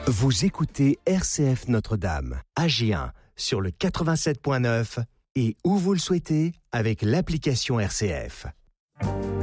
Vous écoutez RCF Notre-Dame, AG1 sur le 87.9 et où vous le souhaitez avec l'application RCF.